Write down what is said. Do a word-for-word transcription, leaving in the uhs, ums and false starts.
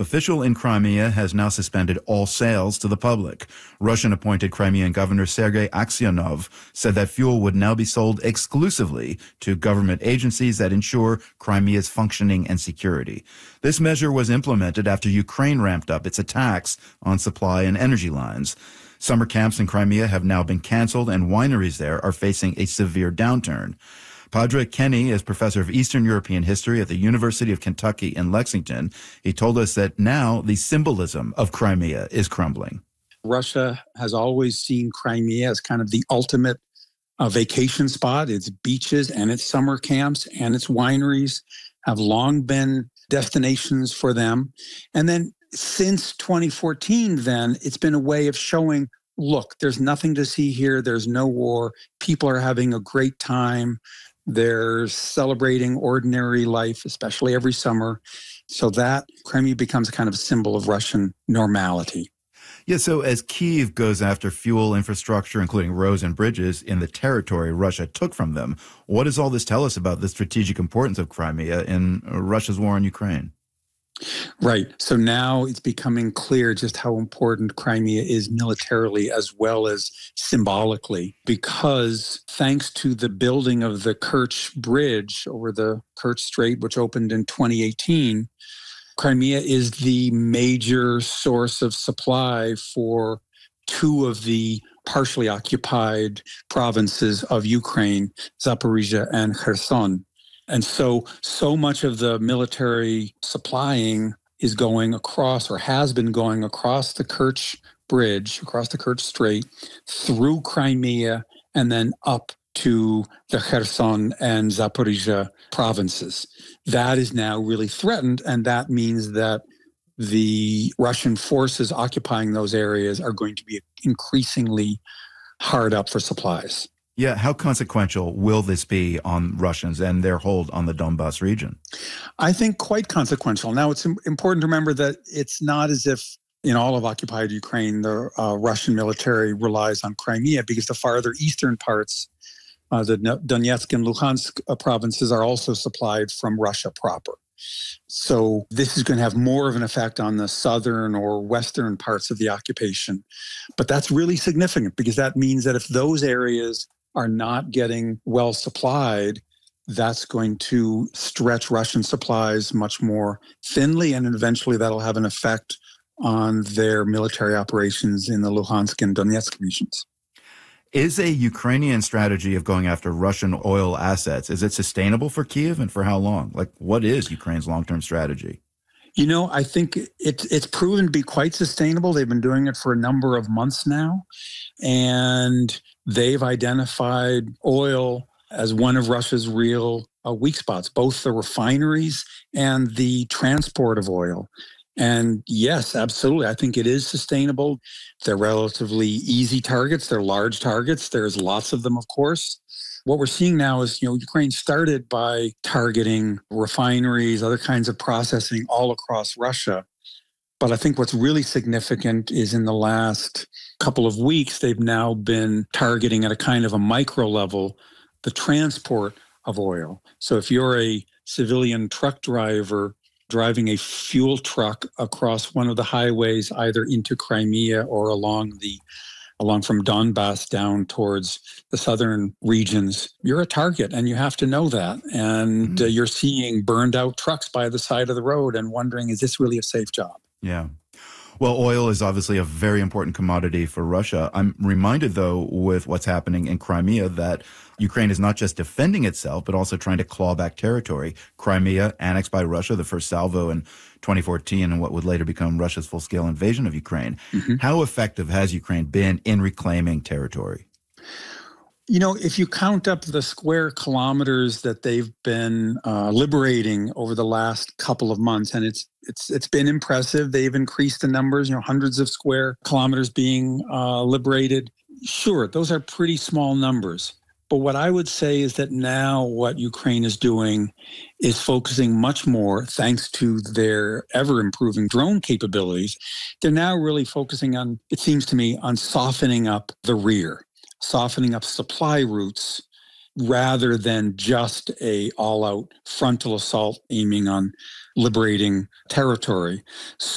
official in Crimea has now suspended all sales to the public. Russian-appointed Crimean Governor Sergei Aksyonov said that fuel would now be sold exclusively to government agencies that ensure Crimea's functioning and security. This measure was implemented after Ukraine ramped up its attacks on supply and energy lines. Summer camps in Crimea have now been canceled, and wineries there are facing a severe downturn. Padraig Kenny is professor of Eastern European history at the University of Kentucky in Lexington. He told us that now the symbolism of Crimea is crumbling. Russia has always seen Crimea as kind of the ultimate uh, vacation spot. Its beaches and its summer camps and its wineries have long been destinations for them. And then since twenty fourteen, then, it's been a way of showing, look, there's nothing to see here. There's no war. People are having a great time. They're celebrating ordinary life, especially every summer. So that Crimea becomes kind of a symbol of Russian normality. Yeah, so as Kyiv goes after fuel infrastructure, including roads and bridges, in the territory Russia took from them, what does all this tell us about the strategic importance of Crimea in Russia's war on Ukraine? Right. So now it's becoming clear just how important Crimea is militarily as well as symbolically, because thanks to the building of the Kerch Bridge over the Kerch Strait, which opened in twenty eighteen, Crimea is the major source of supply for two of the partially occupied provinces of Ukraine, Zaporizhia and Kherson. And so, so much of the military supplying is going across, or has been going across the Kerch Bridge, across the Kerch Strait, through Crimea, and then up to the Kherson and Zaporizhia provinces. That is now really threatened, and that means that the Russian forces occupying those areas are going to be increasingly hard up for supplies. Yeah, how consequential will this be on Russians and their hold on the Donbas region? I think quite consequential. Now, it's important to remember that it's not as if in all of occupied Ukraine, the uh, Russian military relies on Crimea, because the farther eastern parts, uh, the Donetsk and Luhansk uh, provinces, are also supplied from Russia proper. So this is going to have more of an effect on the southern or western parts of the occupation. But that's really significant, because that means that if those areas are not getting well supplied, that's going to stretch Russian supplies much more thinly, and eventually that'll have an effect on their military operations in the Luhansk and Donetsk regions. Is a Ukrainian strategy of going after Russian oil assets, is it sustainable for Kyiv, and for how long? Like, what is Ukraine's long-term strategy? You know, I think it's it's proven to be quite sustainable. They've been doing it for a number of months now, and they've identified oil as one of Russia's real uh, weak spots, both the refineries and the transport of oil. And yes, absolutely, I think it is sustainable. They're relatively easy targets. They're large targets. There's lots of them, of course. What we're seeing now is, you know, Ukraine started by targeting refineries, other kinds of processing all across Russia. But I think what's really significant is in the last couple of weeks, they've now been targeting at a kind of a micro level the transport of oil. So if you're a civilian truck driver driving a fuel truck across one of the highways, either into Crimea or along the along from Donbas down towards the southern regions, you're a target, and you have to know that. And mm-hmm. uh, you're seeing burned out trucks by the side of the road and wondering, is this really a safe job? Yeah. Well, oil is obviously a very important commodity for Russia. I'm reminded, though, with what's happening in Crimea, that Ukraine is not just defending itself, but also trying to claw back territory. Crimea, annexed by Russia, the first salvo in twenty fourteen, and what would later become Russia's full-scale invasion of Ukraine. Mm-hmm. How effective has Ukraine been in reclaiming territory? You know, if you count up the square kilometers that they've been uh, liberating over the last couple of months, and it's it's it's been impressive. They've increased the numbers, you know, hundreds of square kilometers being uh, liberated. Sure, those are pretty small numbers. But what I would say is that now what Ukraine is doing is focusing much more, thanks to their ever-improving drone capabilities. They're now really focusing on, it seems to me, on softening up the rear, softening up supply routes, rather than just a all-out frontal assault aiming on liberating territory.